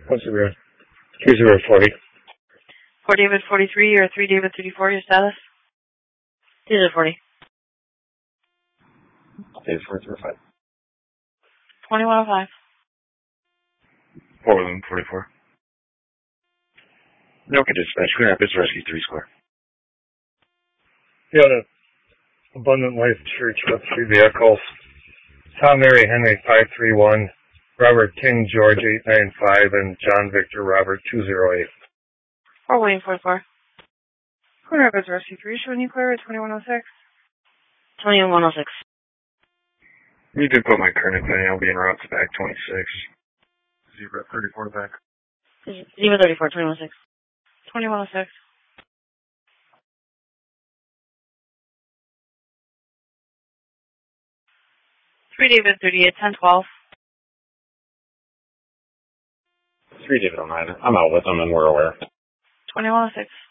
10-30. 3040. 4 David 43 or 3 David 34, your status? David 40. David 405. 2105. Portland 44. Milk Dispatch, Grand Rapids Rescue 3 Square. Yeah, the Abundant Life Church with 3 vehicles. Tom Mary Henry 531, Robert King George 895, and John Victor Robert 208. Or William 44. Grand Rapids Rescue 3, showing you clear at 2106. 2106. You did put my current thing. I'll be en route to back 26. Zebra 34 back. Zebra 34, 2106. 2106. 3 David 38, 1012. 3 David 09. I'm out with them and we're aware. 2106.